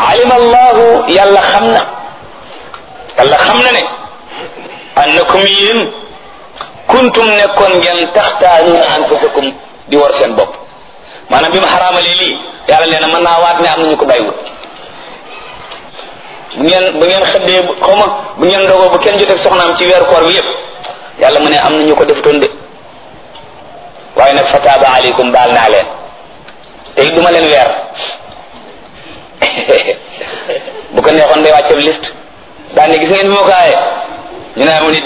alima allahu yàlla xam na ne annakum yéen kuntum nekkoon ngeen taxtaanuuna anfusakum di war seen bopp maanaam bi ma xaraamalee lii yàlla nee na mën naa waat ne am nañu ko bàyyiwut bu ngeen xëddee xaw ma bu ngeen dogoo bu kenn jotee soxnaam ci weeru koor bi yëpp yàlla mu ne am nañu ko defutoon de waaye nag fataaba aleykum baal naa leen te it duma leen weer bu ko neexoon day wàcceeb liste daan ne gis ngeen bi ma ko aaye ñu ne amu nit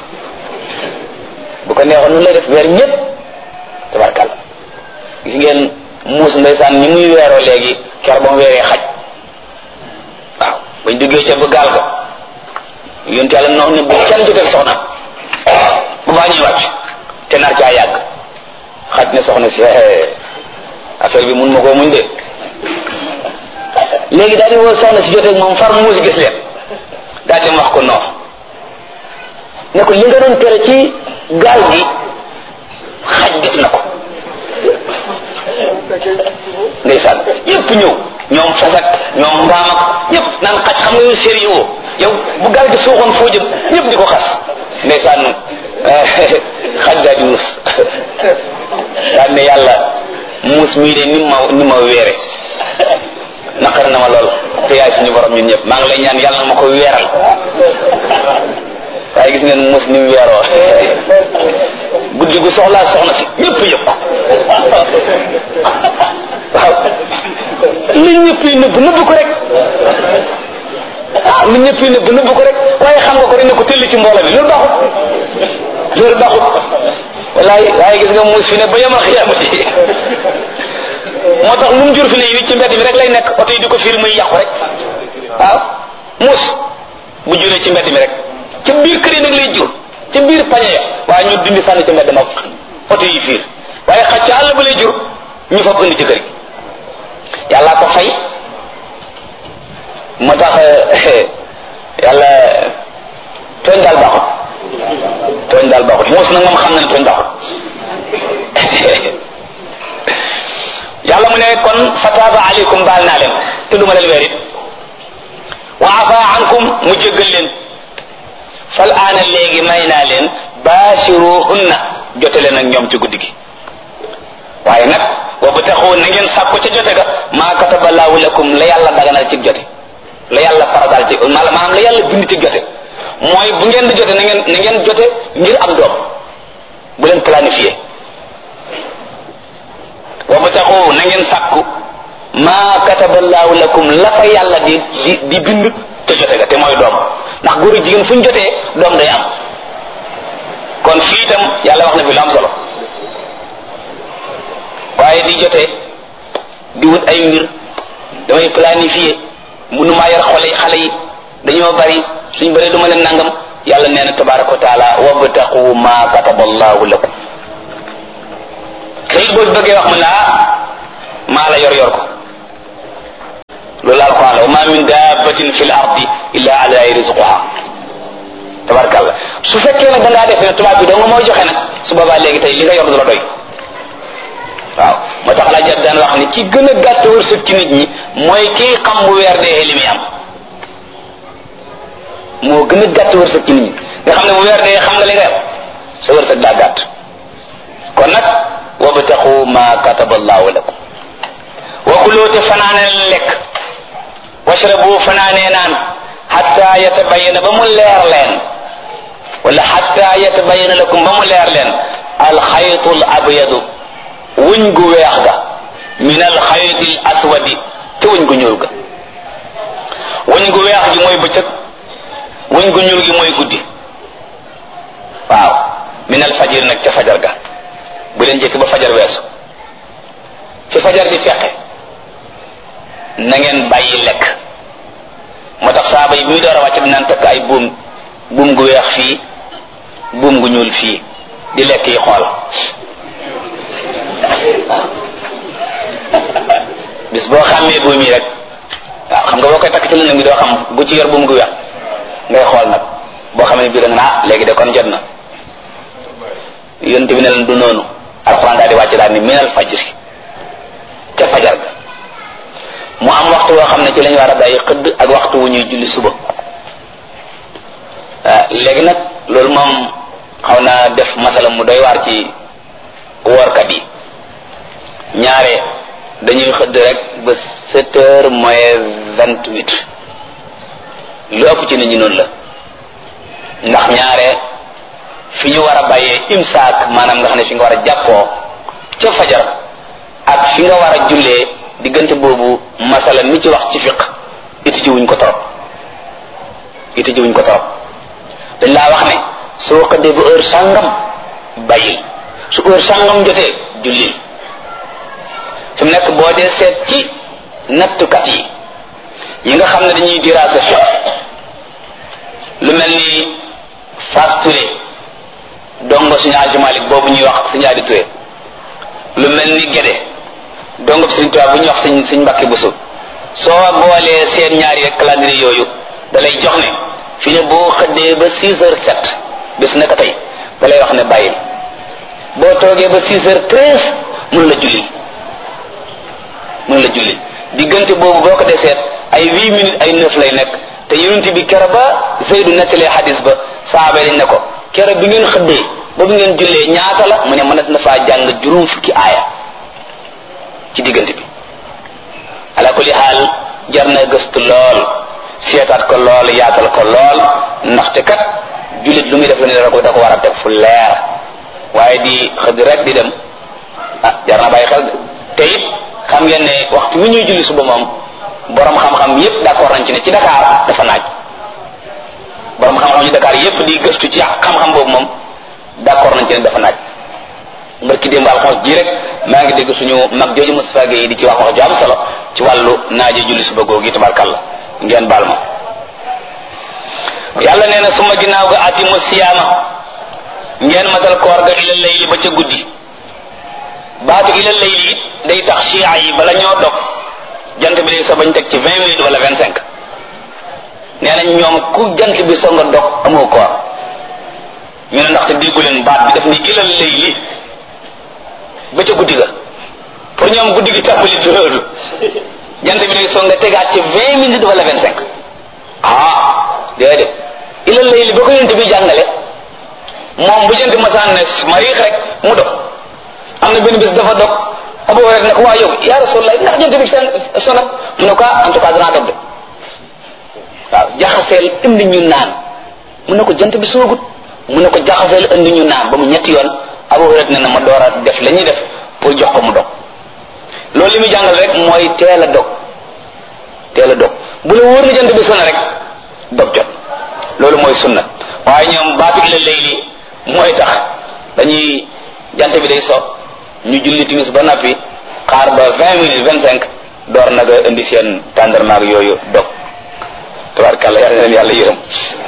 bu ko neexoon nu lay def weer ñëpp tabarkalla gis ngeen muus ndeysaan ñi muy weeroo léegi ker ba mu weeree xaj waaw bañ duggee ca ba gaal ga yonent yàlla noonu ne bu kenn jotee soxna bu baa ñuy wàcc te nar caa yàgg xaj ne soxna si affaire bi mun ma koo muñ de léegi daal di woo soxna si jotee moom far muus gis leen daal di wax ko non ne ko li nga doon tere ci gaal gi xaj def na ko ndeysaan ñëpp ñëw ñoom fasak ñoom mbaam ak ñëpp naan xaj xam nga yow sérieux yow bu gaal gi suuxoon foo jëm ñëpp di ko xas ndeysaan xaj daal di muus daal ne yàlla muus mii de ni ma weere naqar na ma lool te yaay suñu borom ñun ñëpp maa ngi lay ñaan yàlla na ma ko weeral waaye gis ngeen muus ni mu weeroo guddi gu soxlaa soxna si ñëpp yëpp waaw li ñëpp yi nëbb ko rek li ñëpp yi nëbb ko rek waaye xam nga ko rek ne ko tëll ci mbooloo bi loolu baaxut waaye gis nga muus fi ne ba yamal xiyaamati moo tax lu mu jur fi ne yi ci mbedd bi rek lay nekk oto yi di ko fiir muy yàqu rek waaw muus bu juree ci mbedd mi rek ci biir kër yi nag lay jur ci biir pañe ya waaye ñu dindi sànni ci mbedd ma oto yi fiir waaye xaj ca àll ba lay jur ñu fab indi ci kër gi yàllaa ko fay moo tax yàlla tooñ daal baaxut muus nag moom xam na ne tooñ baaxut yàlla mu ne kon fataaba aleykum baal naa leen te duma leen weer it wa afa ankum mu jéggal leen fal aana léegi may naa leen baashiruhunna jote leen ak ñoom ci guddi gi waaye nag wa bataxu na ngeen sàkku ca jote ga maa kataba laahu lakum la yàlla daganal ci jote la yàlla faradal ci maanaam la yàlla bind ci jote mooy bu ngeen di jote na ngeen jote ngir am doom bu leen planifié wa bataxu na ngeen sàkku maa kataba laahu lakum la fa yàlla di bind te jote ga te mooy doom ndax góor ak jigéen fu ñu jotee doom day am kon fii itam yàlla wax na fi lu am solo waaye di jotee di wut ay mbir damay planifier mënumaa yar xale yi dañoo bari suñ bëree duma leen nangam yàlla nee na tabaraka wa taala wabtaqu ma kataba allahu lakum léegi boo bëggee wax mu ne maa la yor ko loolu alquran la wa ma min dabbatin fil ardi illa ala rizquha tabarakallah su fekkee nag da ngaa def ne tubaab bi doo nga mooy joxe nag su boobaa léegi tey li nga yor du la doy waaw moo tax laa jot daan wax ni ki gën a gàtt wërsëg ci nit ñi mooy kii xam bu weer dee li muy am moo gën a gàtt wërsëg ci nit ñi nga xam ne bu weer dee xam nga li nga am sa wërsëg daa gàtt kon nag wabtaqu ma kataba allahu lakum wa kulu te fanaane lekk washrabu fanaanee naan hatta yatabayyana ba mu leer leen wala hatta yatabayyana lakum ba mu leer leen alxaytul abyadu wuñ gu weex ga min alxaytil aswadi te wuñ gu ñuul ga wuñ gu weex gi mooy bëccëg wuñ gu ñuul gi mooy guddi waaw min alfajir nag ca fajar ga bu leen jëkk ba fajar weesu fi fajar di feqe na ngeen bàyyi lekk moo tax saaba yi bi muy door a wàcc dinaan takk ay buum gu weex fii buum gu ñuul fii di lekk yi xool bis boo xàmmee buum yi rek waaw xam nga boo koy takk ci lëndëm bi doo xam bu ci yor buum gu weex ngay xool nag boo xamee bii da nga léegi de kon jot na yonent bi ne leen du noonu alxuraan daal di wàcc daal ni minal fajri ca fajar ga mu am waxtu waxtu woo xam ne ci lañu war a bàyyi xëdd ak waxtu wu ñuy julli suba. léegi nag loolu moom xaw naa def masala mu doy waar ci woorkat yi. ñaare dañuy xëdd rek ba 7h moins 28 lu ëpp ci nit ñi noonu la ndax ñaare fi ñu war a bàyyee imsaak maanaam nga xam ne fi nga war a jàppoo ca fajar ak fi nga war a jullee diggante boobu masala mi ci wax ci fiq iti ji wuñ ko torop dañ laa wax ne soo xëddee ba heure sàngam bàyyil su heure sàngam jotee jullil fi mu nekk boo dee seet ci nattukat yi nga xam ne dañuy diraasa fiq lu mel ni Fass Touré dongo suñu Aji Malik boobu ñuy wax suñu Adi Touré lu mel ni Gédé dongo bi suñu tubaab bu ñuy wax suñ Mbàkke Buso soo boolee seen ñaari rek calendrier yooyu dalay jox ne fi ne boo xëddee ba 6h07 bés naka tey dalay wax ne bàyyil boo toogee ba 6h13 mun la julli diggante boobu boo ko dee seet ay 8 minutes ay 9 lay nekk te yonent bi kero ba Zeydu nettalee xadis ba saaba dañ ne ko kero bi ngeen xëddee ba bu ngeen jullee ñaata la mu ne mënees na faa jàng juróom fukki aaya ci diggante bi ala kulli xaal jar na gëstu lool seetaat ko lool yaatal ko lool ndaxte kat jullit lu muy def la ne da ko war a teg fu leer waaye di xëdd rek di dem jar na bàyyi xel te it xam ngeen ne waxtu wi ñuy julli suba moom borom xam-xam yépp d'accord nañ ci ne ci Dakar dafa naaj borom xam-xam ci Dakar yépp di gëstu ci xam-xam boobu moom d'accord nañ ci ne dafa naaj mbarki démb alxames ji rek maa ngi dégg suñu mag jooju Moustapha Gueye di ci wax ju am solo ci wàllu naaje julli suba googu tabarkalla ngeen baal ma yàlla nee na suma ginnaaw ga atimu siyaama ngeen matal koor ga ila layli ba ca guddi baatu ila layli day tax chia yi bala ñoo dog jant bi day so bañ teg ci 20 minutes wala 25 nee nañ ñoom ku jant bi so nga dog amoo koor ñu ne ndaxte déggu leen baat bi daf ni ila layli ba ca guddi ga pour ñoom guddi gi tàmbali loolu jant bi day so nga tegaat ci 20 minutes wala 25 déedéet ila layli ba ko yent bi jàngale moom bu jant masaan ne mariix rek mu dog am na benn bés dafa dog Abu Hurayra ne ko waa yow yaa Rasulullah ndax jant bi fenn sonat mu ne ko en tout cas danaa dog de waaw jaxaseel indi ñu naan mu ne ko jant bi soogut mu ne ko jaxaseel indi ñu naan ba mu ñetti yoon Abu Hurayra ne na ma door a def la ñuy def pour jox ko mu dog loolu li muy jàngal rek mooy teel a dog bu la wóor ni jant bi sona rek dog jot loolu mooy sunna waaye ñoom baatu ila layli mooy tax dañuy jant bi day so ñu julli timis ba nappi xaar ba 20 minutes 25 door nag a indi seen tàndarmaag yooyu dog tabarkàlla yàlla na leen yàlla yërëm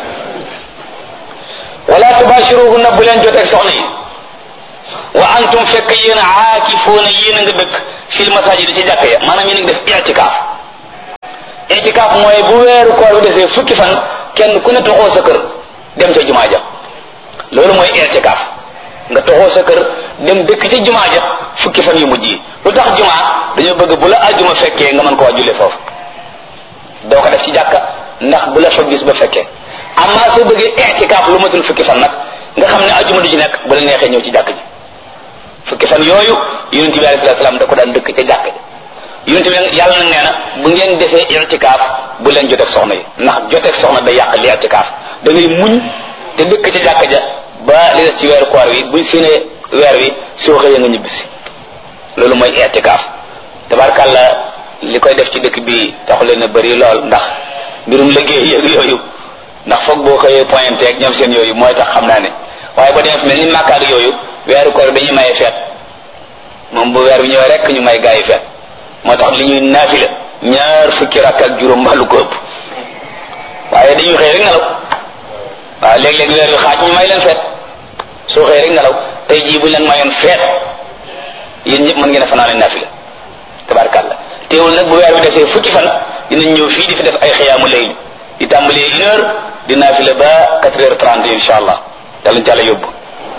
wala tubashiruhunna bu leen joteeg soxna yi wa antum fekk yéen aakifuuna yéen a nga dëkk fil masajid ci jàkk ya maanaam yéen a ngi def itikaaf mooy bu weeru koor bi desee fukki fan kenn ku ne toxoo sa kër dem ca jumaa ja loolu mooy itikaaf nga toxoo sa kër dem dëkk ca jumaa ja fukki fan yu mujj yi lu tax jumaa dañoo bëgg bu la ajjuma fekkee nga mën koo jullee foofu doo ko def ci jàkka ndax bu la fa gis ba fekkee amma soo bëggee itikaaf lu matul fukki fan nag nga xam ne ajjuma du ci nekk bu la neexee ñëw ci jàkk ji fukki fan yooyu yonent bi alayhi salaam da ko daan dëkk ca jàkk ji yonent bi yàlla nag nee na bu ngeen defee itikaaf bu leen joteeg soxna yi ndax joteeg soxna day yàq li itikaaf da ngay muñ te dëkk ca jàkk ja ba li des ci weeru koor wi buñ séenee weer wi soo xëyee nga ñibbisi loolu mooy itikaaf tabarkàlla li koy def ci dëkk bi taxu leen a bëri lool ndax mbirum liggéey yëg yooyu ndax foog boo xëyee pointé ak ñoom seen yooyu mooy tax xam naa ne waaye ba demee fi mel ni Makka ak yooyu weeru koor dañuy maye feet moom bu weer wi ñëwee rek ñu may gaa yi feet moo tax li ñuy naafila 20 fukki rakk ak juróom mbaalu ko ëpp waaye dañuy xëy rek nelaw waaw léeg-léeg weer wi xaaj ñu may leen feet soo xëy rek nelaw tey jii buñ leen mayoon feet yéen ñëpp mën ngeen a fanaane naafila tabarkàlla teewul nag bu weer wi desee fukki fan dinañ ñëw fii di fi def ay xiyaamu layl di tàmbalee 1 heure di naafila ba 4h30 insha allah yàlla ñu càlla yóbbu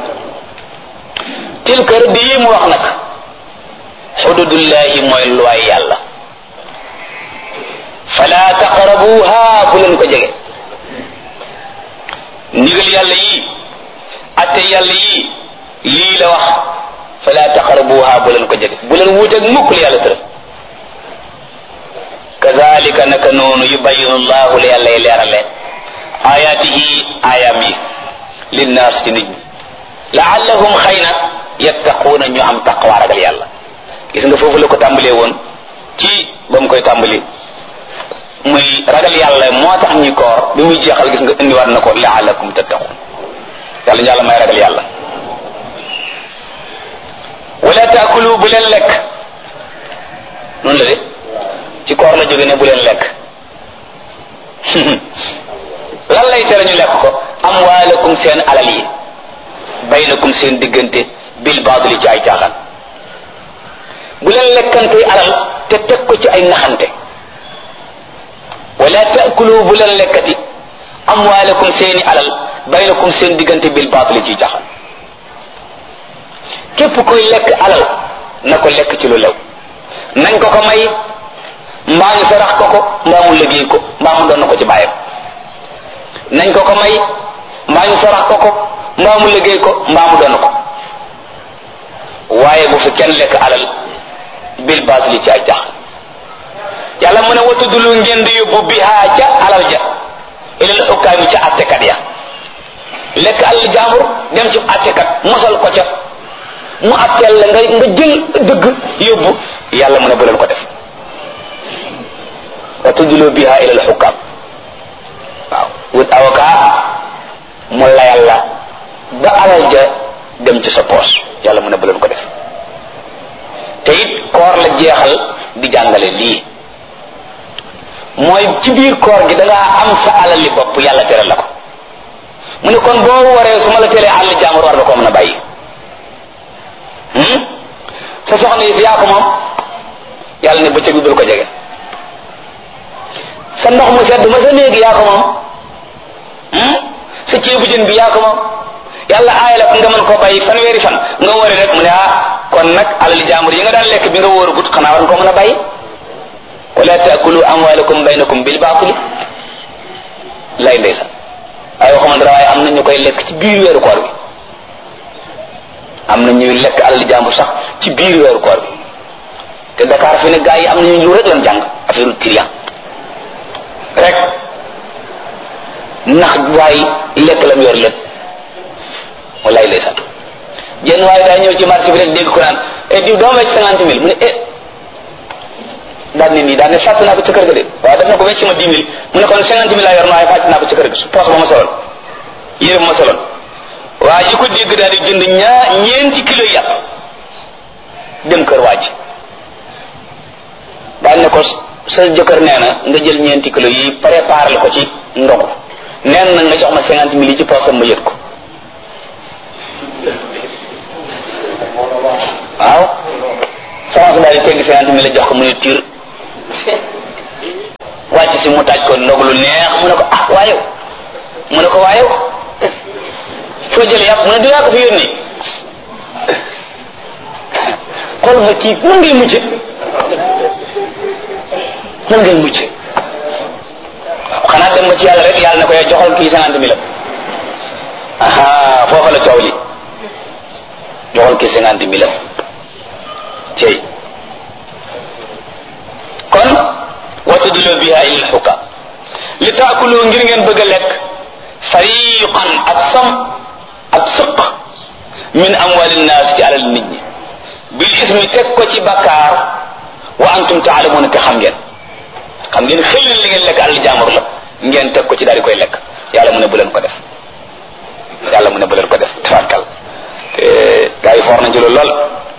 tilka rëdd yi mu wax nag xududullahi mooy luwaay yàlla fala taqrabuha bu leen ko jege ndigal yàlla yi atte yàlla yi lii la wax fala taqrabuha bu leen ko jege bu leen wuuteeg mukk la yàlla tëral kazalika naka noonu yubayinu llahu la yàlla leerale ayatihi ayam yi linnaas ci nit ñi laallahum xëy na yattaquuna ñu am taqwa ragal yàlla gis nga foofu la ko tàmbalee woon ci ba mu koy tàmbali muy ragal yàlla moo tax ñuy koor bi muy jeexal gis nga indiwaat na ko laallakum tattaqun yàlla yàlla may ragal yàlla wala taakulu bu leen lekk noonu la de ci koor la jóge ne bu leen lekk lan lay tere ñu lekk ko amwaalakum seen alal yi baynakum seen diggante bil baadili ci ay caaxaan bu leen lekkante alal te teg ko ci ay naxante wala taakulu bu leen lekkati amwaalakum seeni alal baynakum seen diggante bil baadili ci caaxaan képp koy lekk alal na ko lekk ci lu lew nañ ko ko may mbaa ñu sarax ko ko mbaa mu liggéey ko mbaa mu doon ko ci bàyyam nañ ko ko may mbaa ñu sarax ko ko mbaa mu liggéey ko mbaa mu doon ko waaye bu fi kenn lekk alal bil baatili ci ay jax yàlla mu ne watudulu ngeen di yóbbu bihaa ca alal ja ilal hukkaami ca attekat ya lekk alal jaambur dem ci attekat mosal ko ca mu atteel la nga jël dëgg yóbbu yàlla mu ne bu leen ko def watudulu bihaa ilal hukkaam waaw wut avocat mu layal la ba alal ja dem ci sa poos yàlla mu ne bu leen ko def te it koor la jeexal di jàngale lii mooy ci biir koor gi da ngaa am sa alal li bopp yàlla tere la ko mu ne kon boo waree su ma la teree àll jàmbur war nga ko mën a bàyyi sa soxna yi fi yaa ko moom yàlla ne bëccëg bi bul ko jege sa ndox mu sedd ma sa néegi yaa ko moom sa ceebu jën bi yaa ko moom yàlla aay la nga mën koo bàyyi fanweeri fan nga wari rek mu ne kon nag alali jaambur yi nga daan lekk bi nga wóoru gut xanaa war nga ko mën a bàyyi wala taakulu amwalakum baynakum bil baatili lay ndeysaan ay waxuma dara waaye am na ñu koy lekk ci biir weeru koor bi am na ñuy lekk alali jaambur sax ci biir weeru koor bi te Dakar fi ne gaa yi am nañu lu rek lan jàng affaire trian rek ndax waay lekk lam yor lépp wallaay ndeysaan jenn waaye daa ñëw ci marché bi rek dégg ko naan diw doo wecc 50 000 mu ne daal ne nii daal ne fàtt naa ko ca kër ga de waaye daf na ko wecc ma 10 000 mu ne kon 50 000 laa yor na waaye fàtt naa ko ca kër ga poos ba ma soloon yére ba ma soloon waa ji ko dégg daal di jënd ñeenti kilo yàpp dem kër waa ji daal ne ko sa jëkkër nee na nga jël ñeenti kilo yi préparé ko ci ndogu neen na nga jox ma 50 000 yi ci poosam ma yët ko waaw sama daal di tegg 50 000 la jox ko mu ne tiir wàcc si mu taaj ko ndog lu neex mu ne ko waaye mu ne ko waaye foo jële yàpp mu ne du yaa ko fi yónni xool ma kii nan ngay mucce nan ngay mucce xanaa dem ba ci yàlla rek yàlla ne ko yow joxal kii 50 000 aha foofa la coow li joxal kii 50 000 tey kon watudulu biha ilal hukam li taakulu ngir ngeen bëgg a lekk fariqan ab sëq min amwalin naas ci alal nit ñi bil ismi teg ko ci bakkaar wa antum taalamuuna te xam ngeen xel li ngeen lekk alal jaamur la ngeen teg ko ci daal di koy lekk yàlla mu ne bu leen ko def yàlla mu ne bu leen ko def tafakkal gaa yi foor nañ ci loolu lool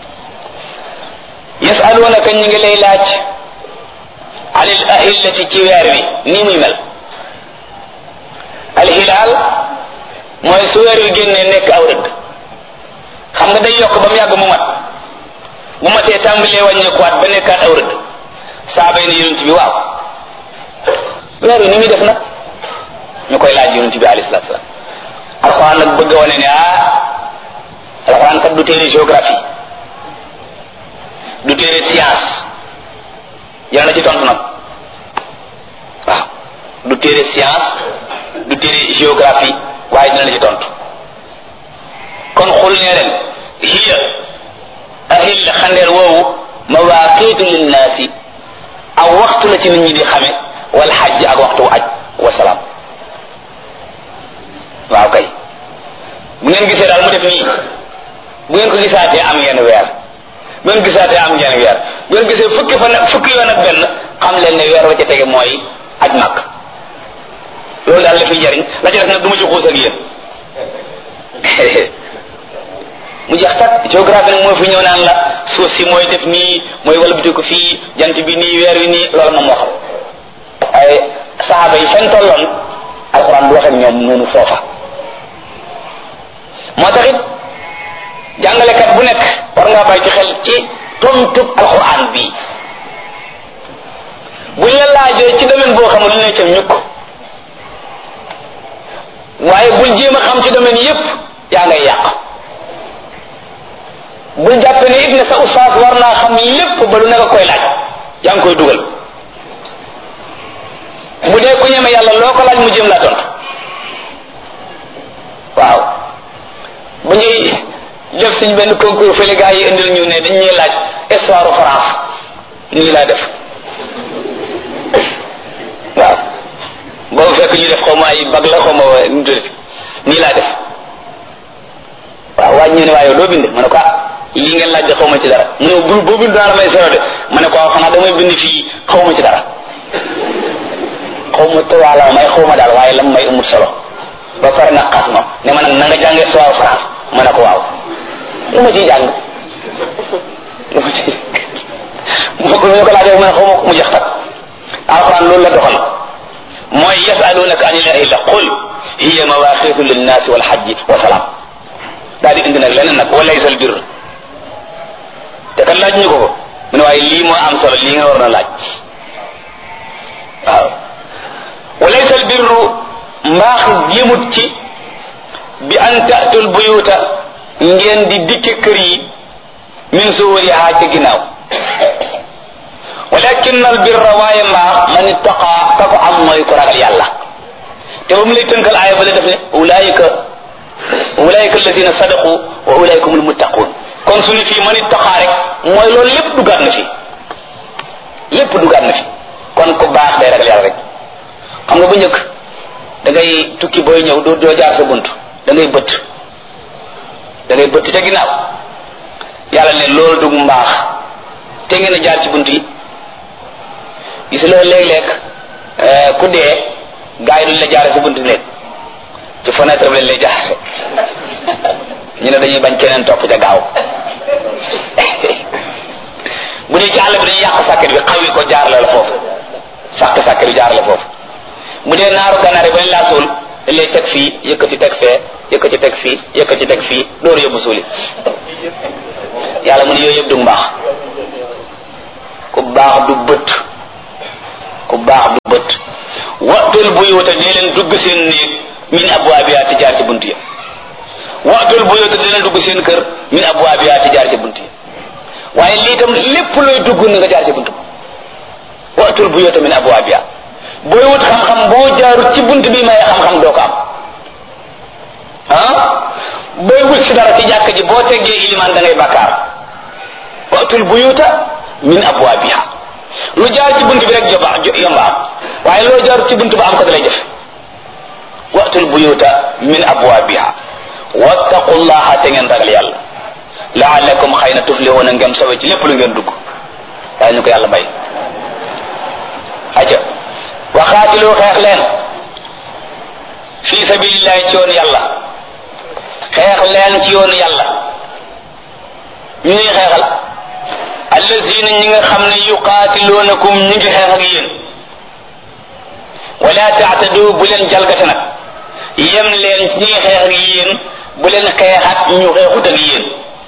yasalunaka ñu ngi lay laaj anil ahillati ci weer wi nii muy mel alhilaal mooy su weer wi génnee nekk aw rëdd xam nga day yokk ba mu yàgg mu mat bu matee tàmbalee wàññeekuwaat ba nekkaat aw rëdd saaba yi ne yonent bi waaw weer wi ni muy def nag ñu koy laaj yonent bi alayhi salaatu salaam alxuraan nag bëgg a wane ne alxuraan kat du téere géographie du téere science yàlla na ci tontu nag du téere science du téere géographie waaye dina la ci tontu kon xul nee leen hiya ahil xandeer woowu mawaaqiitu linnaasi aw waxtu la ci nit ñi di xame wal xajj ak waxtu aj wasalaam. waaw kay bu ngeen gisee daal mu def nii bu ngeen ko gisaatee am ngeen weer bu ngeen gisaatee am ngeen weer bu ngeen gisee fukki yoon ak benn xam leen ne weer wa ca tege mooy aj màkk. loolu daal la fiy jariñ la ca des nag du ma ci xuus ak yéen mu jeex tak géographie nag moo fi ñëw naan la suuf si mooy def nii mooy wala biti ko fii jant bi nii weer wi nii loolu moom moo xam ay saxaaba yi seen tolloon alxuraan bu wax ak ñoom noonu foofa. moo taxit jàngalekat bu nekk war ngaa bàyyi ci xel ci tontub alxuraan bii buñ la laajee ci domaine boo xamul ne ca ñukk waaye bul jéem a xam ci domaine yépp yaa ngay yàq. bul jàppe ne it ne sa ustaas war naa xam lépp ba lu nekk koy laaj yaa ngi koy dugal. bu dee ku ñeme yàlla loo ko laaj mu jéem laa tontu waaw. bu ñuy def suñ benn concours fële gaa yi indil ñu ne dañuy laaj histoire France nii laa def waaw boobu fekk ñu def xaw ma ay bag la xaw ma nu mu tuddati nii laa def waaw waaj ñu ne waaye yow doo bind ma ne ko lii ngeen laaj de xaw ma ci dara mu ne boo bind daal may sero de ma ne ko xanaa damay bind fii xaw ma ci dara xaw ma tuwaala may xaw ma daal waaye lam may amul solo ba pare nag xas ma ne ma nag na nga jàngee histoire France ma ne ko waaw lu ma ciy jàng lu ma ci moo ko ñu ko laajee ma ne xaw ma mu jeex tak alxuraan loolu la doxal mooy yasalunaka anil ahilla qul hiya mawaqitu linnaasi wal hajji wa salaam daal di indi nag leneen nag wa laysa al birr te kat laaj ñu ko mu ne waaye lii moo am solo lii nga war na laaj waaw wa laysa al birru mbaax yëmut ci bi an ta'tul buyuta ngeen di dikke kër yi min zuhuriha ca ginnaaw walakin al birra waaye mbaax man ittaqa ka ko am mooy ku ragal yàlla te ba mu lay tënkal aaya ba la def ne ulaayika alladina sadaqu wa ulaayika humul muttaqun kon suñu fii man ittaqa rek mooy loolu lépp dugaat na fi lépp dugaat na fi kon ku baax day ragal yàlla rek xam nga bu njëkk da ngay tukki booy ñëw doo jaar sa bunt da ngay bëtt ca ginnaaw yàlla ne loolu du mbaax te ngeen a jaar ci bunt yi gis loolu léeg-léeg ku dee gaa yi duñ la jaare sa bunt bi ci fenêtre bi lañ lay jaare ñu ne dañuy bañ keneen topp ca gaaw bu dee ci àll bi dañuy yàq sàkket bi xaw yi ko jaarale la foofu sàkket bi jaarale foofu bu dee naaru ganaar yi ba ñu laa suul dañ lay teg fii yëkkati teg fee yëkkati teg fii yëkkati teg fii dooru yóbbu suuli yàlla mu ne yooyu yëpp du mbaax ku baax du bët watul buyuta dee leen dugg seen néeg min abwaabiha ti jaar ci bunt ya watul buyuta dee leen dugg seen kër min abwaabiha ti jaar ci bunt ya waaye lii tam lépp looy dugg na nga jaar ci bunt ba watul buyuta min abwaabiha booy wut xam-xam boo jaarut ci bunt bi may xam-xam doo ko am booy wut si dara ci jàkk ji boo teggee ilimaan da ngay bakkaar watul buyuta min abwaabiha lu jaar ci bunt bi rek yomba am waaye loo jaar ci bunt ba am ko dalay def watul buyuta min abwaabiha wattaqullaha te ngeen ragal yàlla la'allakum xëy na tuflihuna ngeen sowe ci lépp lu ngeen dugg waaye ñu ko yàlla bay aja waxaatilu xeex leen fi sabilillahi ci yoonu yàlla xeex leen ci yoonu yàlla ñu ngi xeexal allazina ñi nga xam ne yuqaatiluunakum ñi ngi xeex ak yéen wala taatadu bu leen jalgate nag yem leen ci ñi ngi xeex ak yéen bu leen xeexat ñu xeexut ak yéen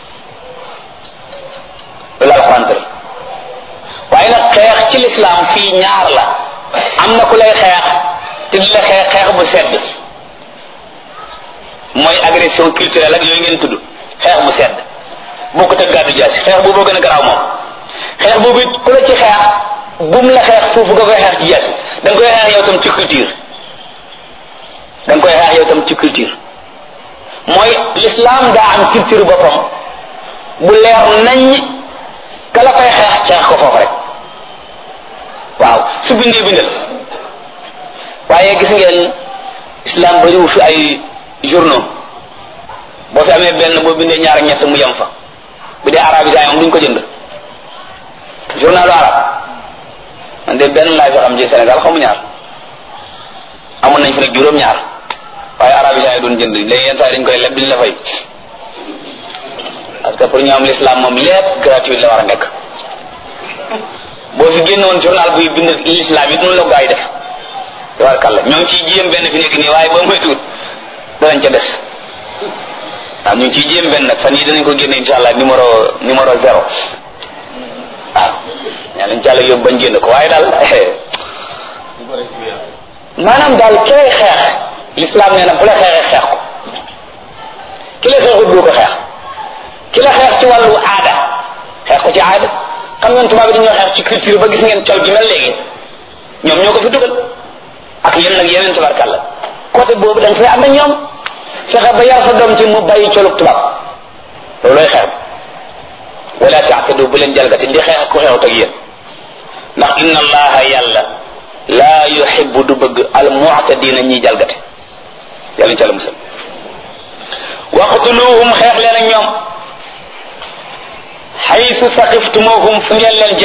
loolu alquran tëral waaye nag xeex ci lislaam fii ñaar la am na ku lay xeex te di la xeex bu sedd mooy agression culturelle ak yooyu ngeen tudd xeex bu sedd bokkut ak gàddu jaasi xeex boobu gën a garaaw moom xeex boobu it ku la ci xeex bum la xeex foofu nga koy xeex ci jaasi da nga koy xeex yow tam ci culture da nga koy xeex yow tam ci culture mooy l'islam daa am culture boppam bu leer nañ kala fay xeex ko foofu rek waaw su bindee bindal waaye gis ngeen islam bariwu fi ay journaux boo fi amee benn boo bindee ñaar ak ñett mu yem fa bu dee arabisant moom duñ ko jënd journalu arab man de benn laa fi xam ci Sénégal xamu ñaar amoon nañ fi nag juróom-ñaar waaye arabisant yi doon jënd léegi yenn saa dañ koy leb duñ la fay parce que pour ñu am l'islam moom lépp gratuit la war a nekk boo fi génn woon journal buy bind l'islam it noonu la gaa yi def war kàlla ñoo ngi ciy jéem benn fi nekk nii waaye boo muy tuut danañ ca des waaw ñu ngi ciy jéem benn nag fan yi danañ ko génne insha allah numéro 0 waaw ñaa lañ càlla yóbbu bañ génn ko waaye daal maanaam daal ki lay xeex l'islam nee na bu la xeexee xeex ko ki la xeexut doo ko xeex ki la xeex ci wàllu aada xeex ko ci aada xam ngeen tubaab bi dañoo xeex ci culture ba gis ngeen col gi mel léegi ñoom ñoo ko fi dugal ak yéen nag yeneen tabarkàlla côté boobu da nga fay am na ñoom fexe ba yar sa doom ci mu bàyyi colug tubaab loolooy xeex wala taatadu bu leen jalgati di xeex ku xeexut ak yéen ndax inna allaha yàlla laa yuhibbu du bëgg al mu'tadina ñiy jalgati yàlla ñu ca la musal waqtuluhum xeex leen ak ñoom haythu saqiftumuhum fu ngeen leen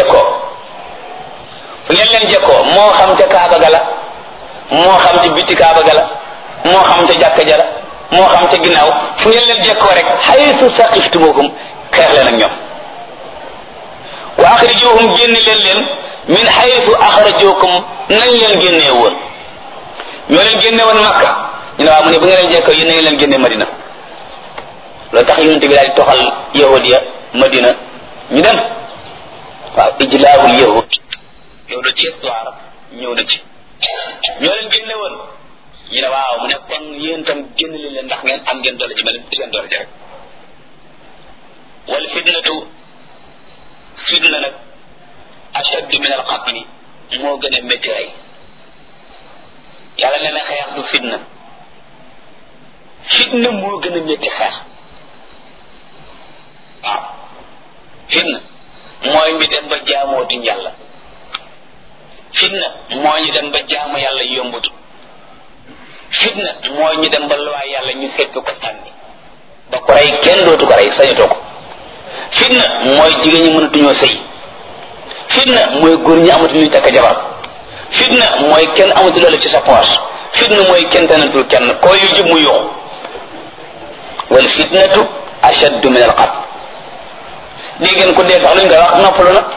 jekkoo moo xam ca kaaba ga la moo xam ca biti kaaba ga la moo xam ca jàkka ja la moo xam ca ginnaaw fu ngeen leen jekkoo rek haythu saqiftumuhum xeex leen ak ñoom wa axrijuhum génn leen min haythu axrajukum nañ leen génnee woon ñoo leen génne woon Makka ñu ne waaw mu ne bu ngeen leen jekkoo yéen na ngeen leen génne Madina loolu tax yonent bi daal di toxal yahudiya Madina ñu dem waaw ijlaabul yahud yow da ci histoire ñëw na ci ñoo leen génne woon ñu ne waaw mu ne kon yéen tam génn leen ndax ngeen am ngeen doole ci mel seen doole ji rek wal fitna nag ashaddu min al qatli moo gën a métti rey yàlla nee na xeex du fitna moo gën a métti xeex waaw fitna mooy ñu dem ba jaamootuñ yàlla fitna mooy ñu dem ba jaamu yàlla yombatu fitna mooy ñu dem ba luwaay yàlla ñu seppi ko tànni ba ko rey kenn dootu ko rey sañatoo ko fitna mooy jigéen ñi mënatuñoo sëy fitna mooy góor ñi amatuñu takk jabar fitna mooy kenn amatu loolu ci sa poche fitna mooy kenn tanatul kenn koo yu jub mu yuxu wal fitnatu ashaddu min al qatl dégg ngeen ko dee sax luñ koy wax noppalu na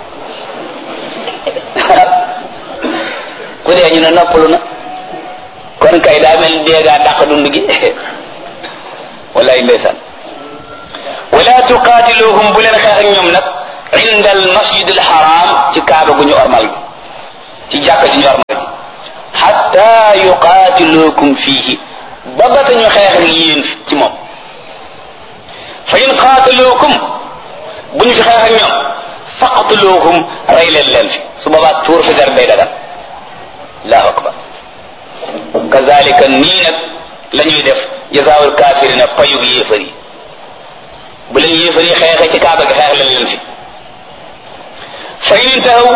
ku dee ñu ne noppalu na kon kay daa mel dee gaa dàq dund gi wallaay ndeysaan wala tuqaatiluhum bu leen xeex ak ñoom nag inda al masjid al haram ci kaaba gu ñu ormal bi ci jàkka ji ñu ormal bi hatta yuqaatilukum fiihi ba ba ñu xeex ak yéen ci moom fa in qaataluukum bu ñu fi xeex ak ñoom faqtuluuhum rey leen fi su boobaa tuur fi der day dagan allahu akbar kazalika nii nag la ñuy def jazaawul kaafirina payug yéefar yi bu leen yéefar yi xeexee ci kaaba gi xeex leen fi fa in intahaw